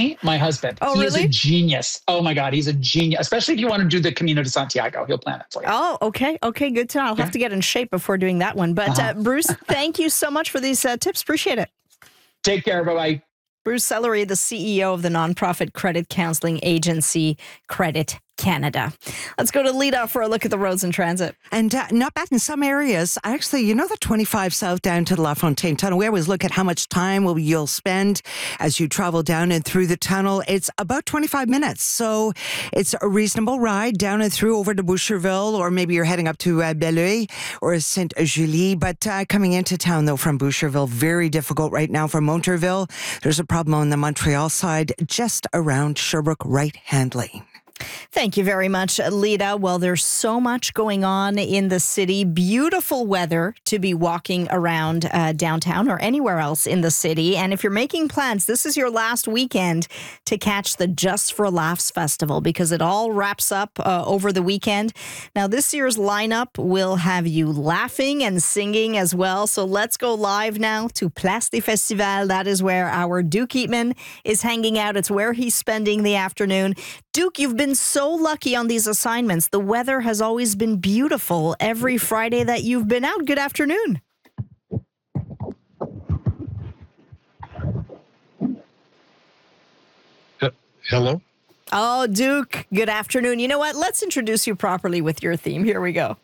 Anthony, my husband. Oh, He is a really? genius. Oh my God, he's a genius. Especially if you want to do the Camino de Santiago, he'll plan it for you. Oh, okay. Okay, good to know. I'll have to get in shape before doing that one. But Bruce, thank you so much for these tips. Appreciate it. Take care. Bye-bye. Bruce Sellery, the CEO of the nonprofit credit counseling agency Credit Canada. Let's go to Lita for a look at the roads and transit. And not bad in some areas. Actually, you know the 25 south down to the La Fontaine Tunnel? We always look at how much time you'll spend as you travel down and through the tunnel. It's about 25 minutes. So it's a reasonable ride down and through over to Boucherville, or maybe you're heading up to Belleuil or Sainte-Julie. But coming into town, though, from Boucherville, very difficult right now from Monterville. There's a problem on the Montreal side, just around Sherbrooke right-hand lane. Thank you very much, Lita. Well, there's so much going on in the city. Beautiful weather to be walking around downtown or anywhere else in the city. And if you're making plans, this is your last weekend to catch the Just for Laughs Festival, because it all wraps up over the weekend. Now, this year's lineup will have you laughing and singing as well. So let's go live now to Place des Festivals. That is where our Duke Eatman is hanging out. It's where he's spending the afternoon. Duke, you've been so lucky on these assignments. The weather has always been beautiful every Friday that you've been out. Good afternoon. Hello? Oh, Duke, good afternoon. You know what? Let's introduce you properly with your theme. Here we go.